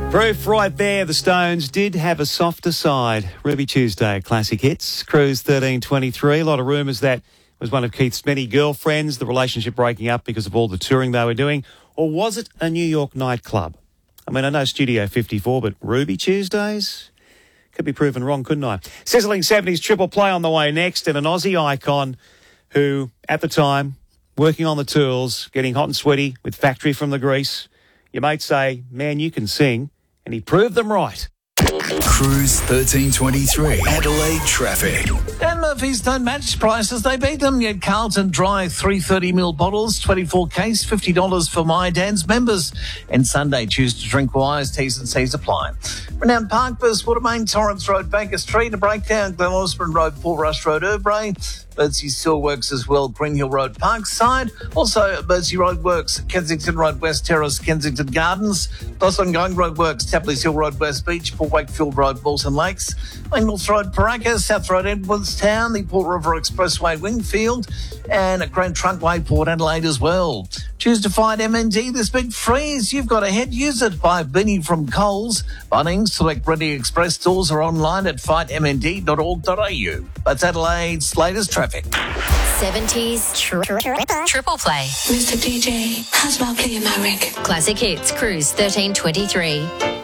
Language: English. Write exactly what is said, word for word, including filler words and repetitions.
Proof right there. The Stones did have a softer side. Ruby Tuesday, Classic Hits, Cruise thirteen twenty-three. A lot of rumours that it was one of Keith's many girlfriends, the relationship breaking up because of all the touring they were doing. Or was it a New York nightclub? I mean, I know Studio fifty-four, but Ruby Tuesdays? Could be proven wrong, couldn't I? Sizzling seventies triple play on the way next, and an Aussie icon who, at the time, working on the tools, getting hot and sweaty with Factory from the Grease. You might say, man, you can sing. And he proved them right. Cruise thirteen twenty-three. Adelaide traffic. Dan Murphy's don't match prices, they beat them. Yet Carlton Dry three thirty mil bottles, twenty-four case, fifty dollars for My Dan's members. And Sunday, choose to drink wise, T's and C's apply. Renowned Parkbus, Watermain, Torrance Road, Baker Street, a breakdown, Glen Osborne Road, Port Rush Road, Urbray. Birdsey still works as well, Green Hill Road, Parkside. Also, Birdsey Road works, Kensington Road, West Terrace, Kensington Gardens. Dawson Going Road works, Tapley's Hill Road, West Beach, Port Wakefield Road, Bolton Lakes. North Road, Paraka, South Road, Edwardstown, the Port River Expressway, Wingfield, and at Grand Trunkway, Port Adelaide as well. Choose to find M N D this big freeze. You've got a head. Use it. Buy Benny from Coles, Bunnings, select Ready Express stores or online at fight m n d dot org dot a u. That's Adelaide's latest traffic. seventies tri- tri- triple play. Mister D J, how's about Clear Marek? Classic Hits, Cruise thirteen twenty-three.